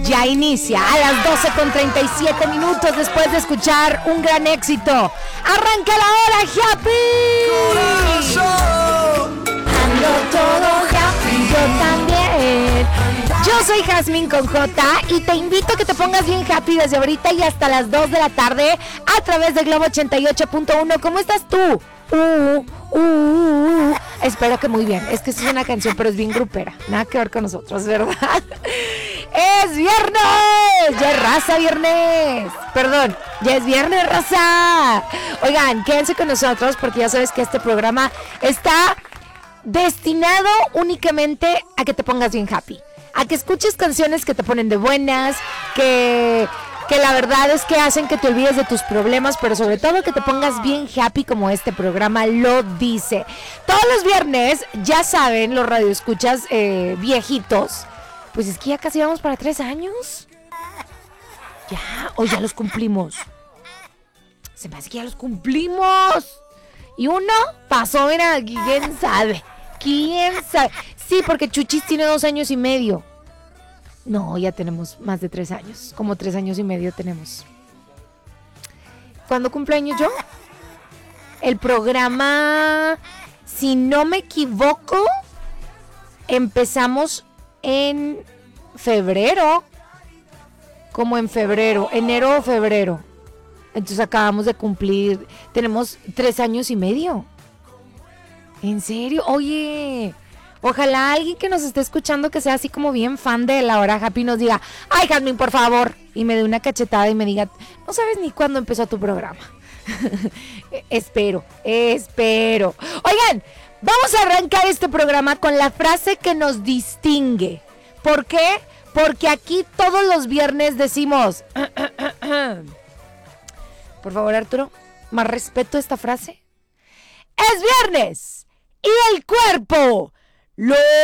Ya inicia a las 12:37 después de escuchar un gran éxito. ¡Arranca la hora, Happy! Ando todo happy, yo también. Yo soy Jazmín con J y te invito a que te pongas bien happy desde ahorita y hasta las 2 de la tarde a través de Globo 88.1. ¿Cómo estás tú? Espero que muy bien. Es que esta es una canción, pero es bien grupera. Nada que ver con nosotros, ¿verdad? ¡Es viernes! ¡Ya es raza viernes! Perdón, ya es viernes, raza. Oigan, quédense con nosotros porque ya sabes que este programa está destinado únicamente a que te pongas bien happy. A que escuches canciones que te ponen de buenas, que la verdad es que hacen que te olvides de tus problemas, pero sobre todo que te pongas bien happy como este programa lo dice. Todos los viernes, ya saben, los radioescuchas viejitos, pues es que ya casi vamos para 3 años. Ya, o ya los cumplimos. Se me hace que ya los cumplimos. Y uno pasó, mira, quién sabe. ¿Quién sabe? Sí, porque Chuchis tiene 2 años y medio. No, ya tenemos más de 3 años. Como 3 años y medio tenemos. ¿Cuándo cumpleaños yo? El programa, si no me equivoco, empezamos en febrero. Como en febrero, enero o febrero. Entonces acabamos de cumplir, tenemos 3 años y medio. ¿En serio? Oye, ojalá alguien que nos esté escuchando que sea así como bien fan de La Hora Happy nos diga, ay, Jazmín, por favor, y me dé una cachetada y me diga, no sabes ni cuándo empezó tu programa. Espero. Oigan, vamos a arrancar este programa con la frase que nos distingue. ¿Por qué? Porque aquí todos los viernes decimos, por favor, Arturo, más respeto a esta frase. ¡Es viernes! Y el cuerpo lo